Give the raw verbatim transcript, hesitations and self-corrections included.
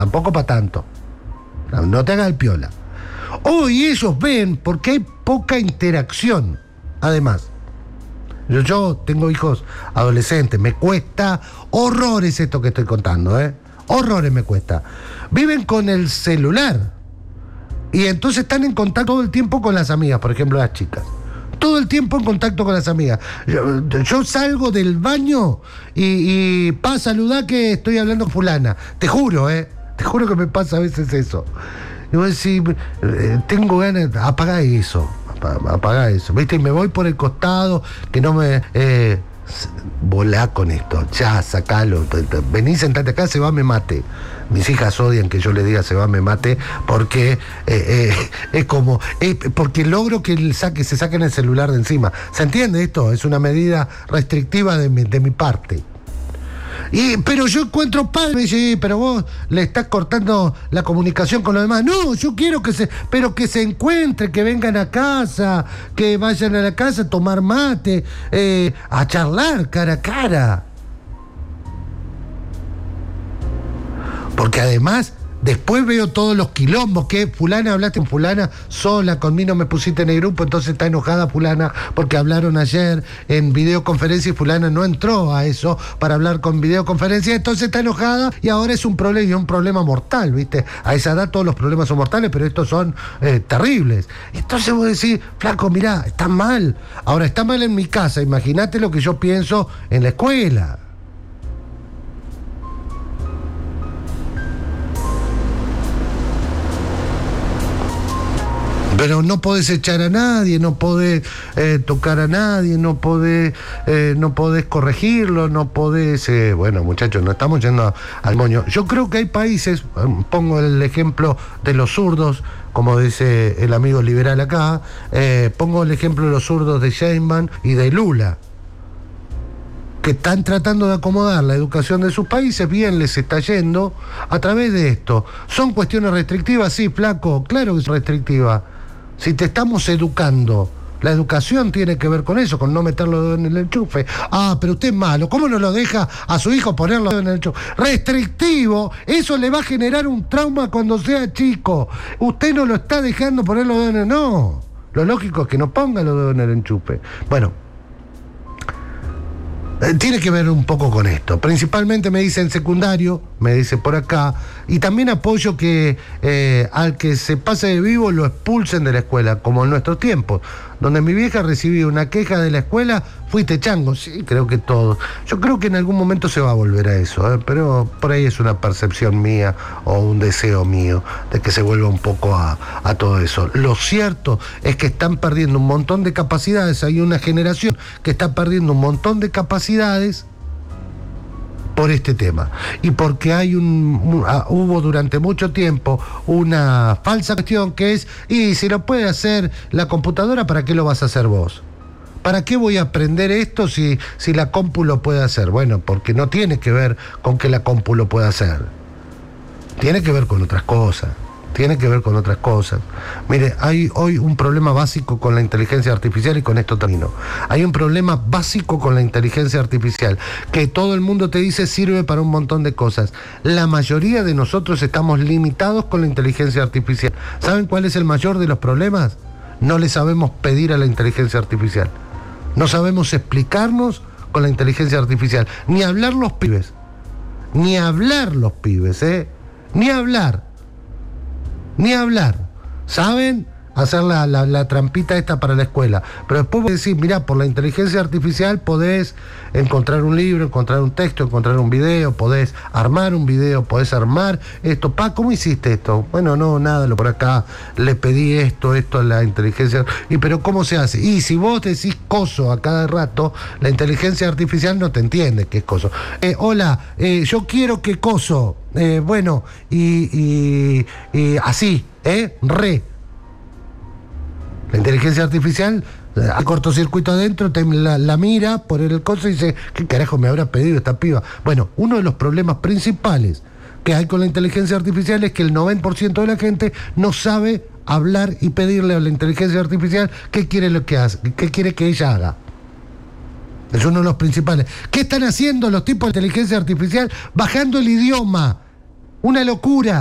tampoco para tanto. No, no te hagas el piola. Hoy ellos ven porque hay poca interacción. Además, yo, yo tengo hijos adolescentes, me cuesta horrores esto que estoy contando, ¿eh? Horrores me cuesta. Viven con el celular y entonces están en contacto todo el tiempo con las amigas, por ejemplo las chicas. Todo el tiempo en contacto con las amigas. Yo, yo salgo del baño y, y pa, saludá que estoy hablando con fulana. Te juro, ¿eh? Te juro que me pasa a veces eso. Y voy a decir, eh, tengo ganas, apagá eso, apagá eso. ¿Viste? Y me voy por el costado, que no me... Eh, volá con esto, ya, sacalo. Vení, sentate acá, se va, me mate. Mis hijas odian que yo le diga se va, me mate, porque eh, eh, es como, eh, porque logro que el saque, se saquen el celular de encima. ¿Se entiende esto? Es una medida restrictiva de mi, de mi parte. Y, pero yo encuentro padre, me dice, pero vos le estás cortando la comunicación con los demás. No, yo quiero que se, pero que se encuentren, que vengan a casa, que vayan a la casa a tomar mate, eh, a charlar cara a cara. Porque además, después veo todos los quilombos, que fulana, hablaste con fulana sola, conmigo no me pusiste en el grupo, entonces está enojada fulana porque hablaron ayer en videoconferencia y fulana no entró a eso para hablar con videoconferencia, entonces está enojada y ahora es un problema, y un problema mortal, ¿viste? A esa edad todos los problemas son mortales, pero estos son eh, terribles. Entonces vos decís, flaco, mirá, está mal. Ahora, está mal en mi casa, imagínate lo que yo pienso en la escuela. Pero no podés echar a nadie, no podés eh, tocar a nadie, no podés, eh, no podés corregirlo, no podés... Eh, bueno, muchachos, no estamos yendo al moño. Yo creo que hay países, pongo el ejemplo de los zurdos, como dice el amigo liberal acá, eh, pongo el ejemplo de los zurdos de Sheinbaum y de Lula, que están tratando de acomodar la educación de sus países, bien les está yendo a través de esto. ¿Son cuestiones restrictivas? Sí, flaco, claro que es restrictiva. Si te estamos educando, la educación tiene que ver con eso, con no meterlo en el enchufe. Ah, pero usted es malo, ¿cómo no lo deja a su hijo ponerlo en el enchufe? Restrictivo, eso le va a generar un trauma cuando sea chico. Usted no lo está dejando ponerlo en el... No, lo lógico es que no ponga los dedos en el enchufe. Bueno, tiene que ver un poco con esto. Principalmente me dice en secundario, me dice por acá, y también apoyo que eh, al que se pase de vivo lo expulsen de la escuela, como en nuestros tiempos, donde mi vieja recibía una queja de la escuela, fuiste chango. Sí, creo que todo. Yo creo que en algún momento se va a volver a eso, ¿eh? Pero por ahí es una percepción mía o un deseo mío de que se vuelva un poco a, a todo eso. Lo cierto es que están perdiendo un montón de capacidades, hay una generación que está perdiendo un montón de capacidades por este tema, y porque hay un, un uh, hubo durante mucho tiempo una falsa cuestión que es, y si lo puede hacer la computadora, ¿para qué lo vas a hacer vos? ¿Para qué voy a aprender esto si, si la compu lo puede hacer? Bueno, porque no tiene que ver con que la compu lo pueda hacer, tiene que ver con otras cosas. Tiene que ver con otras cosas. Mire, hay hoy un problema básico con la inteligencia artificial, y con esto termino. Hay un problema básico con la inteligencia artificial, que todo el mundo te dice sirve para un montón de cosas. La mayoría de nosotros estamos limitados con la inteligencia artificial. ¿Saben cuál es el mayor de los problemas? No le sabemos pedir a la inteligencia artificial. No sabemos explicarnos con la inteligencia artificial. Ni hablar los pibes. Ni hablar los pibes, ¿eh? Ni hablar. Ni hablar, ¿saben? Hacer la, la, la trampita esta para la escuela. Pero después voy a decir, mirá, por la inteligencia artificial podés encontrar un libro, encontrar un texto, encontrar un video, podés armar un video, podés armar esto. Pa, ¿cómo hiciste esto? Bueno, no, nada, lo por acá, le pedí esto, esto a la inteligencia. ¿Y pero cómo se hace? Y si vos decís coso a cada rato, la inteligencia artificial no te entiende qué es coso. Eh, hola, eh, yo quiero que coso. Eh, bueno, y, y, y así, ¿eh? Re. La inteligencia artificial, hay cortocircuito adentro, te la, la mira por el coso y dice, ¿qué carajo me habrá pedido esta piba? Bueno, uno de los problemas principales que hay con la inteligencia artificial es que el noventa por ciento de la gente no sabe hablar y pedirle a la inteligencia artificial qué quiere lo que hace, qué quiere que ella haga. Es uno de los principales. ¿Qué están haciendo los tipos de inteligencia artificial? Bajando el idioma. Una locura.